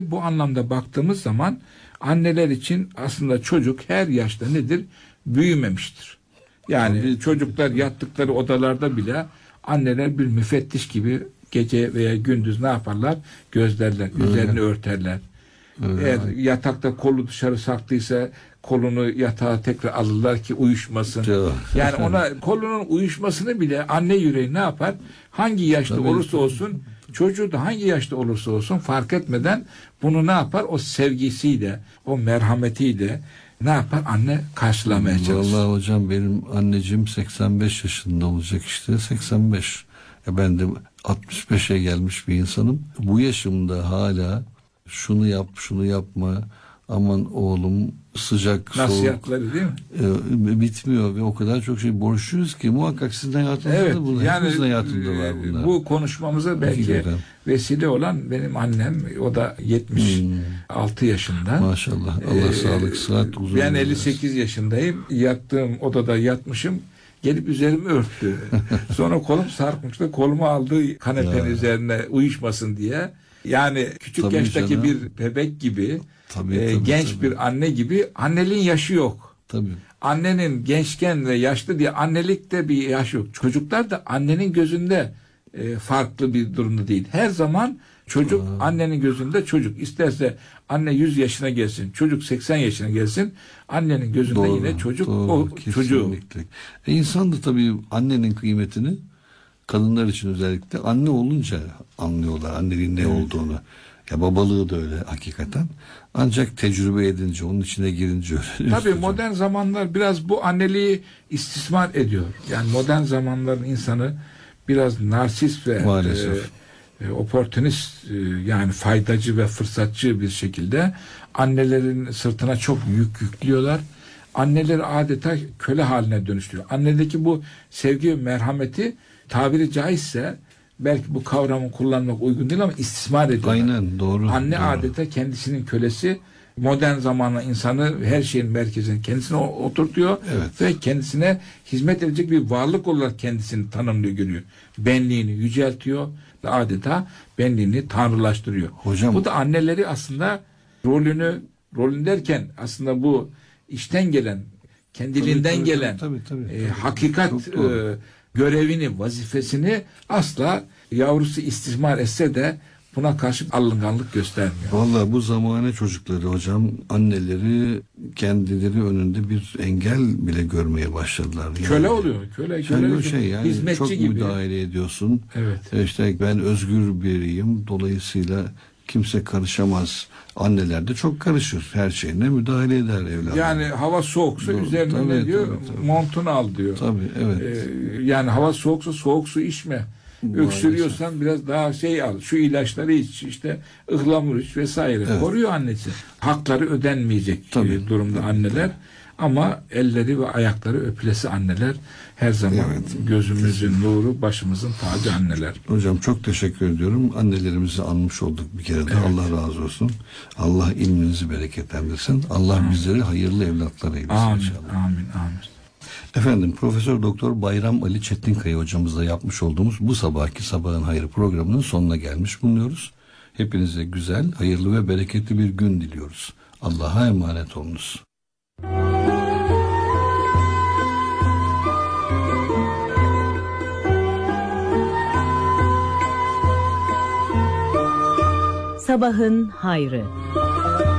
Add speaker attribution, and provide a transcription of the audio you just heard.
Speaker 1: Bu anlamda baktığımız zaman anneler için aslında çocuk her yaşta nedir? Büyümemiştir. Yani
Speaker 2: Tabii,
Speaker 1: çocuklar yattıkları odalarda bile anneler bir müfettiş gibi gece veya gündüz ne yaparlar? Gözlerler, üzerini örterler. Eğer yatakta kolu dışarı saktıysa kolunu yatağa tekrar alırlar ki uyuşmasın. Yani ona kolunun uyuşmasını bile anne yüreği ne yapar? Hangi yaşta olursa olsun, çocuğu da hangi yaşta olursa olsun fark etmeden bunu ne yapar? O sevgisiyle, o merhametiyle ne yapar? Anne karşılamaya çalışır.
Speaker 2: Vallahi hocam benim anneciğim 85 yaşında olacak işte 85. Ben de 65'e gelmiş bir insanım. Bu yaşımda hala şunu yap, şunu yapma, aman oğlum sıcak,
Speaker 1: nasihatleri
Speaker 2: soğuk
Speaker 1: değil mi?
Speaker 2: Bitmiyor ve o kadar çok şey borçluyuz ki muhakkak sizin hayatınızda da bunlar.
Speaker 1: Yani
Speaker 2: hepimizin hayatında var bunlar.
Speaker 1: Bu konuşmamıza belki vesile olan benim annem, o da 76 yaşında.
Speaker 2: Maşallah. Allah sağlık, sıhhat, huzur.
Speaker 1: Ben 58 yaşındayım. Yattığım odada yatmışım. Gelip üzerimi örttü. Sonra kolum sarkmıştı. Kolumu aldı kanepenin üzerine uyuşmasın diye. Yani küçük
Speaker 2: Tabii
Speaker 1: yaştaki
Speaker 2: canım.
Speaker 1: bir bebek gibi,
Speaker 2: Tabii,
Speaker 1: genç bir anne gibi, anneliğin yaşı yok.
Speaker 2: Tabii.
Speaker 1: Annenin gençken ve yaşlı diye annelikte bir yaş yok. Çocuklar da annenin gözünde farklı bir durumda değil. Her zaman çocuk annenin gözünde çocuk. İsterse anne 100 yaşına gelsin, çocuk 80 yaşına gelsin, annenin gözünde yine çocuk o çocuğu.
Speaker 2: İnsan da tabii annenin kıymetini kadınlar için özellikle anne olunca anlıyorlar anneliğin ne olduğunu. Ya babalığı da öyle hakikaten. Ancak tecrübe edince, onun içine girince öğreniyoruz.
Speaker 1: Tabii modern zamanlar biraz bu anneliği istismar ediyor. Yani modern zamanların insanı biraz narsist ve oportunist, yani faydacı ve fırsatçı bir şekilde annelerin sırtına çok yük yüklüyorlar. Anneleri adeta köle haline dönüştürüyor. Annedeki bu sevgi ve merhameti tabiri caizse, belki bu kavramı kullanmak uygun değil ama istismar ediyorlar.
Speaker 2: Aynen, doğru.
Speaker 1: Anne
Speaker 2: doğru.
Speaker 1: adeta kendisinin kölesi. Modern zamanla insanı her şeyin merkezine kendisine oturtuyor ve kendisine hizmet edecek bir varlık olarak kendisini tanımlıyor, görüyor. Benliğini yüceltiyor ve adeta benliğini tanrılaştırıyor.
Speaker 2: Hocam,
Speaker 1: bu da anneleri aslında rolün derken aslında bu içten gelen, kendiliğinden gelen hakikat görevini, vazifesini asla yavrusu istismar etse de buna karşı alınganlık göstermiyor.
Speaker 2: Vallahi bu zamane çocukları hocam, anneleri kendileri önünde bir engel bile görmeye başladılar. Yani.
Speaker 1: Köle oluyor. Köle
Speaker 2: yani
Speaker 1: hizmetçi
Speaker 2: çok
Speaker 1: gibi.
Speaker 2: müdahale ediyorsun.
Speaker 1: Evet.
Speaker 2: İşte ben özgür biriyim. Dolayısıyla kimse karışamaz. Anneler de çok karışır. Her şeyine müdahale eder evlatlar.
Speaker 1: Yani hava soğuksa üzerine ne diyor? Tabii. Montunu al diyor.
Speaker 2: Tabii, evet.
Speaker 1: Yani hava soğuksa soğuk su içme. Öksürüyorsan biraz daha al. Şu ilaçları iç, işte ıhlamur iç vesaire. Evet. Koruyor annesi. Hakları ödenmeyecek durumda anneler. Ama elleri ve ayakları öpülesi anneler her zaman gözümüzün nuru, başımızın tacı anneler.
Speaker 2: Hocam çok teşekkür ediyorum. Annelerimizi anmış olduk bir kere de. Allah razı olsun. Allah ilminizi bereketlendirsin. Allah bizleri hayırlı evlatlar eylesin inşallah.
Speaker 1: Amin.
Speaker 2: Efendim, Profesör Doktor Bayram Ali Çetinkaya hocamızla yapmış olduğumuz bu sabahki Sabahın Hayrı programının sonuna gelmiş bulunuyoruz. Hepinize güzel, hayırlı ve bereketli bir gün diliyoruz. Allah'a emanet olunuz.
Speaker 3: Sabahın Hayrı.